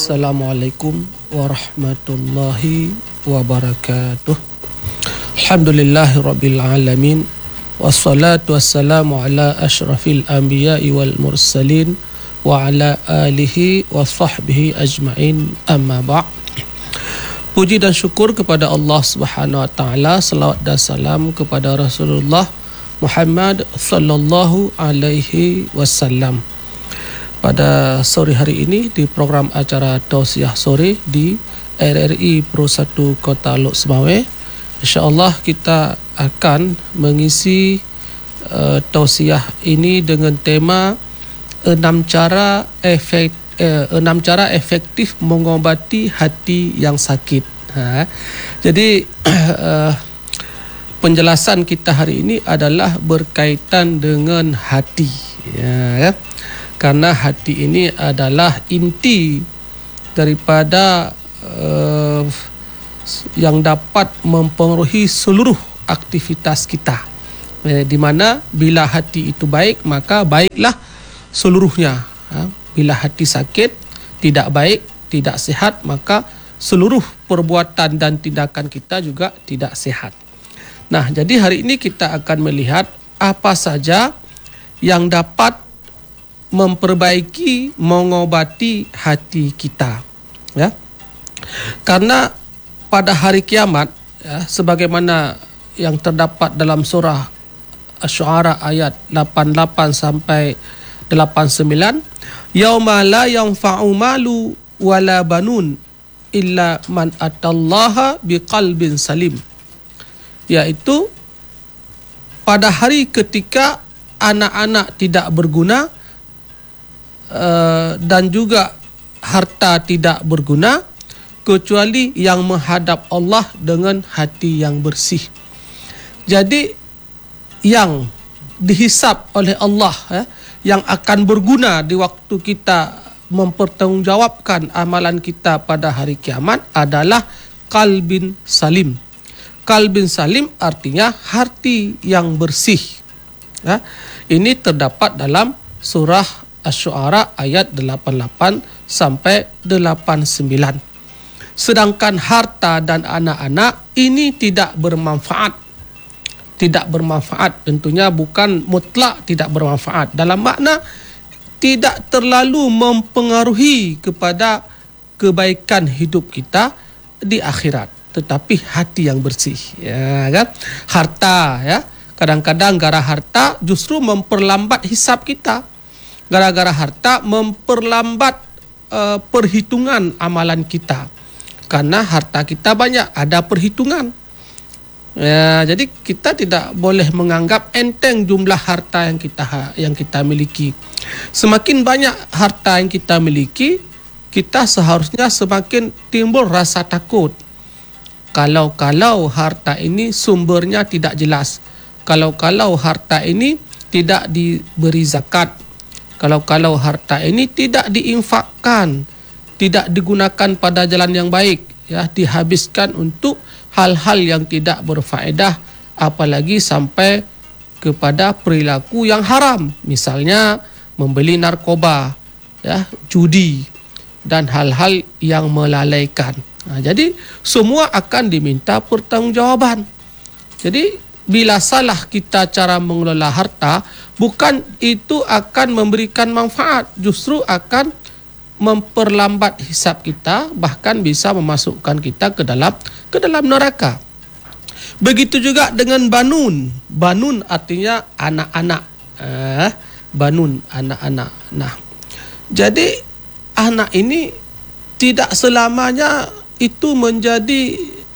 Assalamualaikum warahmatullahi wabarakatuh. Alhamdulillahirabbil alamin wassalatu wassalamu ala asyrafil anbiya'i wal mursalin wa ala alihi wa sahbihi ajma'in, amma ba'. Puji dan syukur kepada Allah Subhanahu wa taala, selawat dan salam kepada Rasulullah Muhammad sallallahu alaihi wasallam. Pada sore hari ini di program acara Tausiah Sore di RRI Pro 1 Kota Lok Semawe, insya-Allah kita akan mengisi tausiah ini dengan tema 6 cara efektif mengobati hati yang sakit. Jadi penjelasan kita hari ini adalah berkaitan dengan hati, ya. Karena hati ini adalah inti daripada yang dapat mempengaruhi seluruh aktivitas kita. Di mana bila hati itu baik, maka baiklah seluruhnya. Bila hati sakit, tidak baik, tidak sehat, maka seluruh perbuatan dan tindakan kita juga tidak sehat. Nah, jadi hari ini kita akan melihat apa saja yang dapat memperbaiki, mengobati hati kita, ya. Karena pada hari kiamat, ya, sebagaimana yang terdapat dalam surah Asy-Syu'ara ayat 88 sampai 89, yauma la yanfa'u malu wala banun illa man atallaha biqalbin salim, yaitu pada hari ketika anak-anak tidak berguna dan juga harta tidak berguna kecuali yang menghadap Allah dengan hati yang bersih. Jadi yang dihisap oleh Allah, ya, yang akan berguna di waktu kita mempertanggungjawabkan amalan kita pada hari kiamat adalah qalbin salim. Qalbin salim artinya hati yang bersih, ya. Ini terdapat dalam surah Asy-Syu'ara ayat 88 sampai 89. Sedangkan harta dan anak-anak ini tidak bermanfaat. Tidak bermanfaat tentunya bukan mutlak tidak bermanfaat. Dalam makna tidak terlalu mempengaruhi kepada kebaikan hidup kita di akhirat. Tetapi hati yang bersih, ya kan? Harta, ya. Kadang-kadang gara harta justru memperlambat hisab kita. Gara-gara harta memperlambat perhitungan amalan kita. Karena harta kita banyak, ada perhitungan. Ya, jadi kita tidak boleh menganggap enteng jumlah harta yang kita miliki. Semakin banyak harta yang kita miliki, kita seharusnya semakin timbul rasa takut. Kalau harta ini sumbernya tidak jelas. Kalau harta ini tidak diberi zakat. Kalau harta ini tidak diinfakkan, tidak digunakan pada jalan yang baik, ya, dihabiskan untuk hal-hal yang tidak berfaedah, apalagi sampai kepada perilaku yang haram, misalnya membeli narkoba, ya, judi dan hal-hal yang melalaikan. Jadi semua akan diminta pertanggungjawaban. Jadi bila salah kita cara mengelola harta, bukan itu akan memberikan manfaat, justru akan memperlambat hisab kita, bahkan bisa memasukkan kita ke dalam neraka. Begitu juga dengan banun. Banun artinya anak-anak. Banun, anak-anak. Nah, jadi anak ini tidak selamanya itu menjadi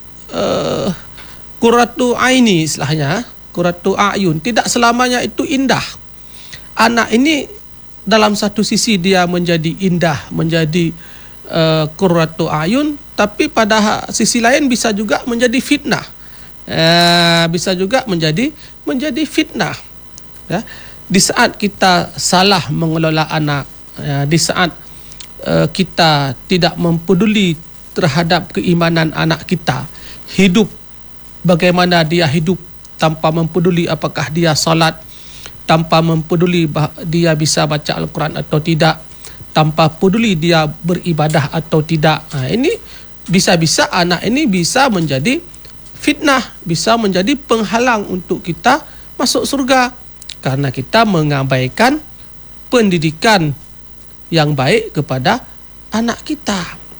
qurratu aini, istilahnya qurratu ayun. Tidak selamanya itu indah. Anak ini dalam satu sisi dia menjadi indah, menjadi qurratu ayun, tapi pada sisi lain bisa juga menjadi fitnah. Bisa juga menjadi fitnah, ya. Di saat kita salah mengelola anak, ya, di saat kita tidak mempeduli terhadap keimanan anak kita, hidup bagaimana dia hidup tanpa mempeduli apakah dia salat, tanpa mempeduli dia bisa baca Al-Quran atau tidak, tanpa peduli dia beribadah atau tidak. Ini bisa-bisa anak ini bisa menjadi fitnah, bisa menjadi penghalang untuk kita masuk surga karena kita mengabaikan pendidikan yang baik kepada anak kita.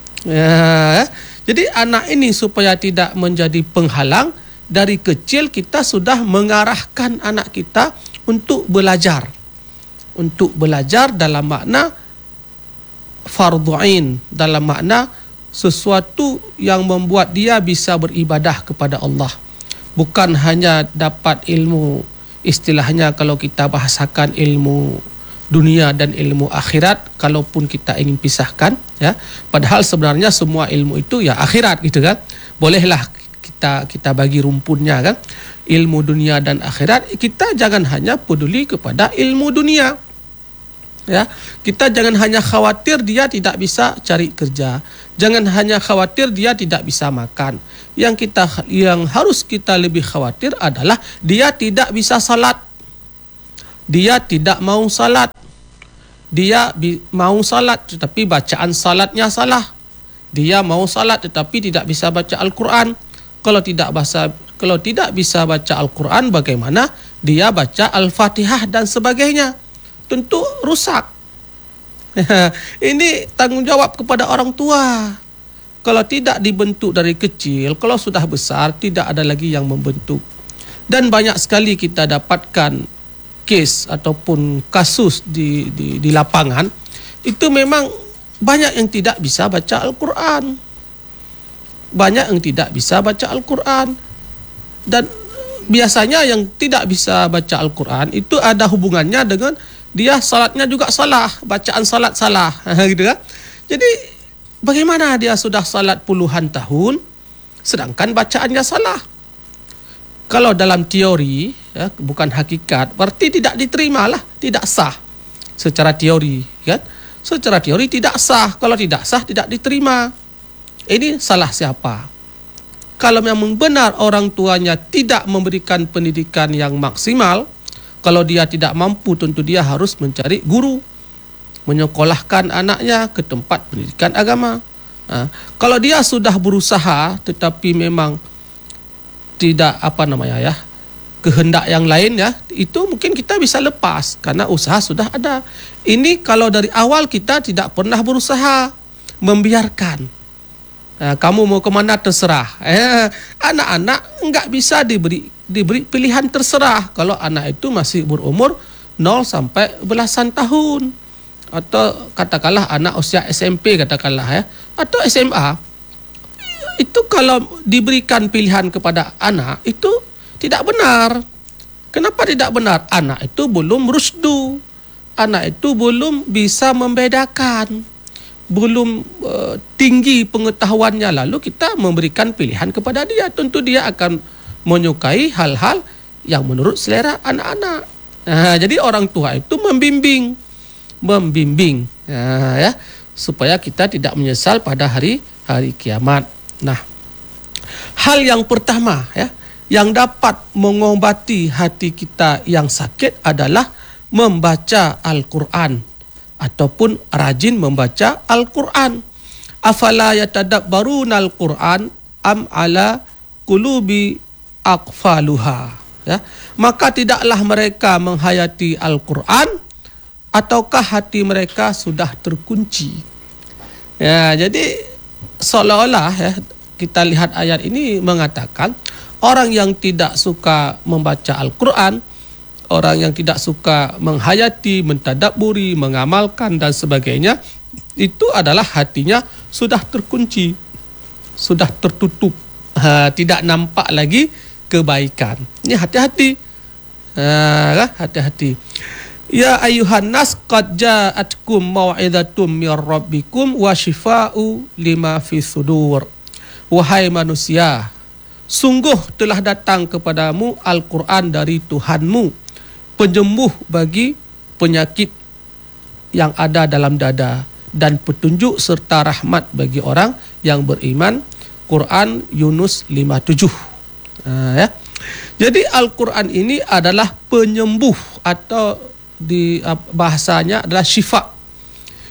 Jadi anak ini supaya tidak menjadi penghalang, dari kecil kita sudah mengarahkan anak kita untuk belajar. Untuk belajar dalam makna fardhu ain, dalam makna sesuatu yang membuat dia bisa beribadah kepada Allah. Bukan hanya dapat ilmu, istilahnya kalau kita bahasakan ilmu dunia dan ilmu akhirat, kalaupun kita ingin pisahkan, ya, padahal sebenarnya semua ilmu itu ya akhirat gitu kan. Bolehlah kita bagi rumpunnya kan, ilmu dunia dan akhirat. Kita jangan hanya peduli kepada ilmu dunia, ya. Kita jangan hanya khawatir dia tidak bisa cari kerja, jangan hanya khawatir dia tidak bisa makan. Yang harus kita lebih khawatir adalah dia tidak bisa salat, dia tidak mau salat, dia mau salat tetapi bacaan salatnya salah, dia mau salat tetapi tidak bisa baca Al-Quran. Kalau tidak bisa baca Al-Quran, bagaimana dia baca Al-Fatihah dan sebagainya? Tentu rusak. Ini tanggung jawab kepada orang tua. Kalau tidak dibentuk dari kecil, kalau sudah besar tidak ada lagi yang membentuk. Dan banyak sekali kita dapatkan kes ataupun kasus di lapangan, itu memang banyak yang tidak bisa baca Al-Quran. Banyak yang tidak bisa baca Al-Quran. Dan biasanya yang tidak bisa baca Al-Quran itu ada hubungannya dengan dia salatnya juga salah, bacaan salat salah, gitu kan. Jadi bagaimana dia sudah salat puluhan tahun sedangkan bacaannya salah? Kalau dalam teori, ya, bukan hakikat, berarti tidak diterima lah, tidak sah secara teori, kan? Secara teori tidak sah. Kalau tidak sah tidak diterima. Ini salah siapa? Kalau memang benar orang tuanya tidak memberikan pendidikan yang maksimal, kalau dia tidak mampu, tentu dia harus mencari guru, menyekolahkan anaknya ke tempat pendidikan agama. Kalau dia sudah berusaha tetapi memang tidak kehendak yang lain, ya, itu mungkin kita bisa lepas karena usaha sudah ada. Ini kalau dari awal kita tidak pernah berusaha, membiarkan. Kamu mau kemana terserah. Anak-anak enggak bisa diberi pilihan terserah kalau anak itu masih berumur 0 sampai belasan tahun, atau katakanlah anak usia SMP katakanlah, ya, atau SMA. Itu kalau diberikan pilihan kepada anak itu tidak benar. Kenapa tidak benar? Anak itu belum rusdu, anak itu belum bisa membedakan, belum tinggi pengetahuannya, lalu kita memberikan pilihan kepada dia, tentu dia akan menyukai hal-hal yang menurut selera anak-anak. Jadi orang tua itu membimbing, ya, supaya kita tidak menyesal pada hari kiamat. Nah, hal yang pertama, ya, yang dapat mengobati hati kita yang sakit adalah membaca Al-Quran ataupun rajin membaca Al-Quran. Afala yatadabbaruna Al-Quran am ala qulubi aqfaluha, ya. Maka tidaklah mereka menghayati Al-Quran ataukah hati mereka sudah terkunci. Ya, jadi seolah-olah, ya, kita lihat ayat ini mengatakan orang yang tidak suka membaca Al-Quran, orang yang tidak suka menghayati, mentadabburi, mengamalkan dan sebagainya, itu adalah hatinya sudah terkunci, sudah tertutup, tidak nampak lagi kebaikan. Ini hati-hati, hati-hati. Ya ayuhan nas qad ja'atkum mau'izatum mir rabbikum wa shifaa'u lima fis sudur. Wahai manusia, sungguh telah datang kepadamu Al-Quran dari Tuhanmu, penyembuh bagi penyakit yang ada dalam dada dan petunjuk serta rahmat bagi orang yang beriman. Quran Yunus 57. Ya. Jadi Al-Quran ini adalah penyembuh, atau di bahasanya adalah syifa.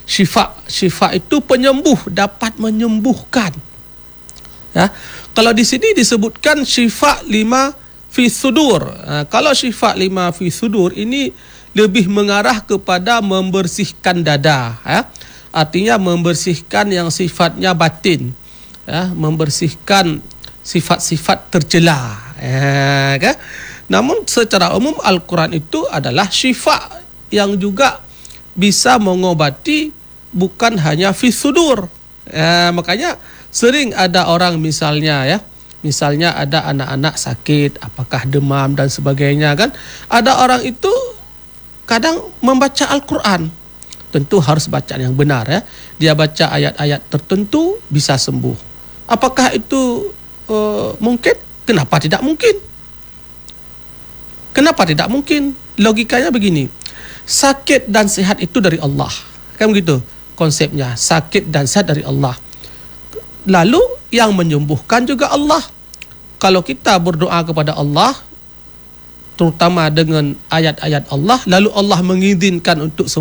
Syifa itu penyembuh, dapat menyembuhkan. Ya. Kalau di sini disebutkan syifa lima fi sudur. Kalau syifa lima fi sudur ini lebih mengarah kepada membersihkan dada, ya. Artinya membersihkan yang sifatnya batin, ya, membersihkan sifat-sifat tercela, ya, kan? Namun secara umum Al-Quran itu adalah syifa yang juga bisa mengobati, bukan hanya fi sudur. Makanya sering ada orang misalnya ada anak-anak sakit, apakah demam dan sebagainya, kan? Ada orang itu kadang membaca Al-Quran, tentu harus bacaan yang benar, ya. Dia baca ayat-ayat tertentu bisa sembuh. Apakah itu mungkin? Kenapa tidak mungkin? Kenapa tidak mungkin? Logikanya begini, sakit dan sehat itu dari Allah, kan begitu konsepnya, sakit dan sehat dari Allah. Lalu yang menyembuhkan juga Allah. Kalau kita berdoa kepada Allah, terutama dengan ayat-ayat Allah, lalu Allah mengizinkan untuk sembuh,